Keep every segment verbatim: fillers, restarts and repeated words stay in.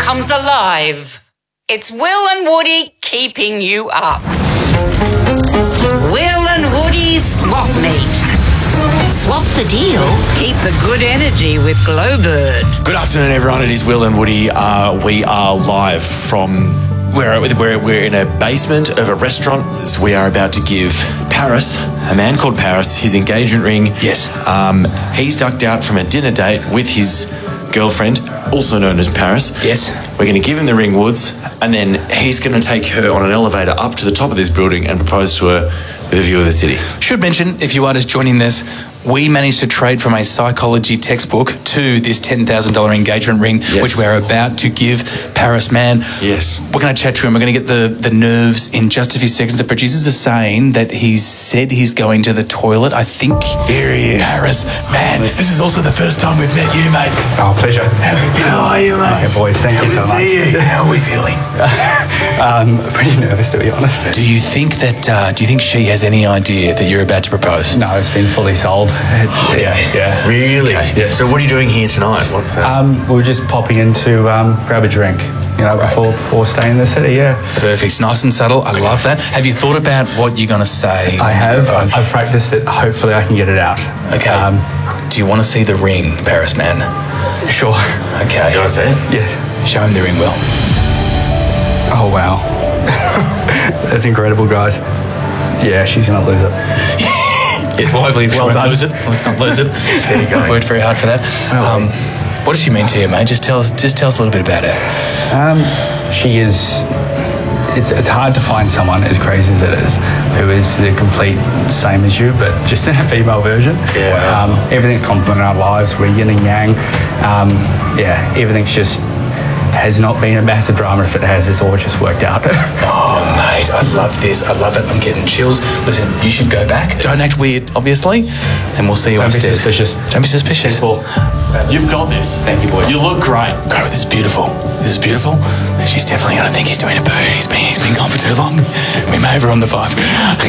comes alive. It's Will and Woody keeping you up. Will and Woody's Swap Meet. Swap the deal, keep the good energy with Glowbird. Good afternoon, everyone. It is Will and Woody. Uh, we are live from... We're, we're, we're in a basement of a restaurant. We are about to give Paris, a man called Paris, his engagement ring. Yes. Um, he's ducked out from a dinner date with his girlfriend, also known as Paris. Yes. We're going to give him the ring, Woods, and then he's going to take her on an elevator up to the top of this building and propose to her with a view of the city. Should mention, if you are just joining this, we managed to trade from a psychology textbook to this ten thousand dollars engagement ring, yes, which we're about to give Paris Man. Yes. We're going to chat to him. We're going to get the, the nerves in just a few seconds. The producers are saying that he's said he's going to the toilet. I think... Here he is. Paris Man, this is also the first time we've met you, mate. Oh, pleasure. How are we feeling? How are you, mate? Okay, boys, thank Good you to so much. see you. How are we feeling? um, pretty nervous, to be honest. Do you think that, uh, do you think she has any idea that you're about to propose? No, it's been fully sold. It's, Okay. Yeah. yeah. Really? Okay. Yeah. So what are you doing here tonight? What's that? Um, we were just popping in to um, grab a drink, you know, Right. before, before staying in the city, yeah. Perfect. Nice and subtle. I love that. Have you thought about what you're going to say? I have. I've, I've practiced it. Hopefully I can get it out. Okay. Um, Do you want to see the ring, Paris Man? sure. Okay. You want to say it? Yes. Show him the ring, Will. Oh, wow. That's incredible, guys. Yeah, she's going to lose it. Yeah, well, hopefully she Well won't done. lose it. Let's not lose it. There you go. I've worked very hard for that. Well Um, what does she mean to you, mate? Just tell us. Just tell us a little bit about her. Um, she is. It's it's hard to find someone as crazy as it is who is the complete same as you, but just in a female version. Yeah. Um, everything's complementing our lives. We're yin and yang. Um, yeah. Everything's just has not been a massive drama. If it has, it's all just worked out. Oh, mate, I love this. I love it. I'm getting chills. Listen, you should go back. Don't act weird, obviously, and we'll see you Don't be upstairs. suspicious. Don't be suspicious. Simple. You've got this. Thank you, boys. You look great. God, this is beautiful. This is beautiful. She's definitely going to think he's doing a poo. He's been, he's been gone for too long. We may have her on the vibe.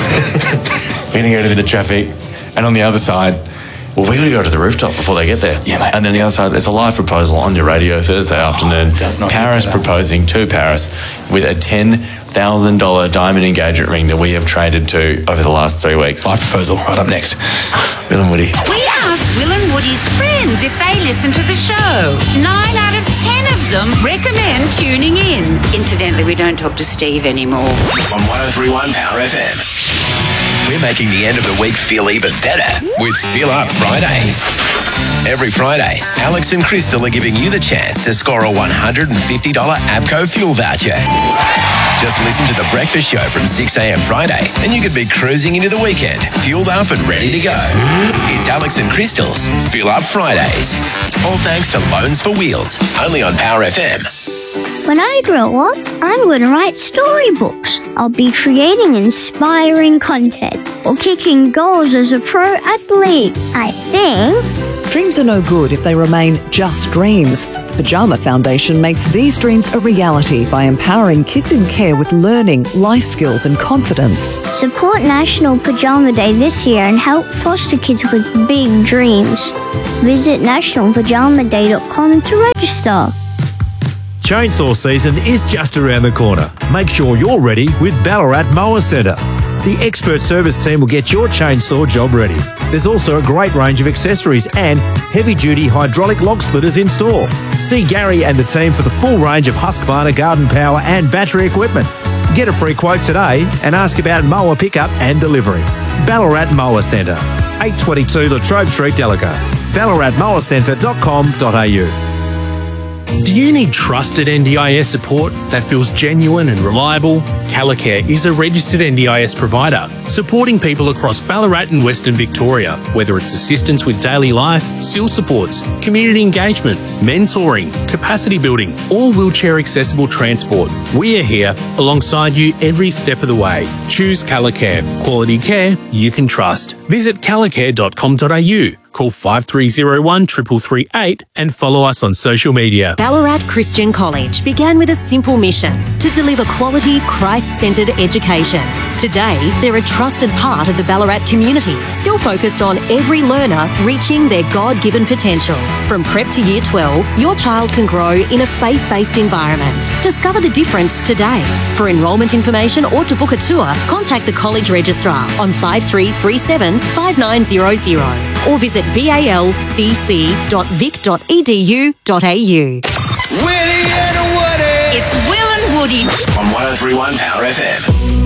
We're going to go to the traffic, and on the other side, well, we're going to go to the rooftop before they get there. Yeah, mate. And then the other side, there's a live proposal on your radio Thursday afternoon. does not Paris get better. proposing to Paris with a ten thousand dollars diamond engagement ring that we have traded to over the last three weeks. Live proposal right up next. Will and Woody. We asked Will and Woody's friends if they listen to the show. Nine out of ten of them recommend tuning in. Incidentally, we don't talk to Steve anymore. On one oh three point one Power F M. We're making the end of the week feel even better with Fill Up Fridays. Every Friday, Alex and Crystal are giving you the chance to score a one hundred fifty dollars APCO fuel voucher. Just listen to The Breakfast Show from six a.m. Friday and you could be cruising into the weekend, fueled up and ready to go. It's Alex and Crystal's Fill Up Fridays. All thanks to Loans for Wheels, only on Power F M. When I grow up, I'm going to write storybooks. I'll be creating inspiring content or kicking goals as a pro athlete, I think. Dreams are no good if they remain just dreams. Pajama Foundation makes these dreams a reality by empowering kids in care with learning, life skills and confidence. Support National Pajama Day this year and help foster kids with big dreams. Visit national pajama day dot com to register. Chainsaw season is just around the corner. Make sure you're ready with Ballarat Mower Centre. The expert service team will get your chainsaw job ready. There's also a great range of accessories and heavy-duty hydraulic log splitters in store. See Gary and the team for the full range of Husqvarna garden power and battery equipment. Get a free quote today and ask about mower pickup and delivery. Ballarat Mower Centre, eight twenty-two Latrobe Street, Delago. ballarat mower centre dot com dot a u. Do you need trusted N D I S support that feels genuine and reliable? Calicare is a registered N D I S provider, supporting people across Ballarat and Western Victoria, whether it's assistance with daily life, S I L supports, community engagement, mentoring, capacity building, or wheelchair accessible transport. We are here alongside you every step of the way. Choose Calicare, quality care you can trust. Visit calicare dot com dot a u, call five three zero one, three three three eight and follow us on social media. Ballarat Christian College began with a simple mission to deliver quality, Christ-centred education. Today, they're a trusted part of the Ballarat community, still focused on every learner reaching their God-given potential. From prep to year twelve, your child can grow in a faith-based environment. Discover the difference today. For enrolment information or to book a tour, contact the College Registrar on five three three seven, five nine zero zero or visit balcc dot vic dot e d u dot a u. It's Will and Woody On one oh three point one Power F M.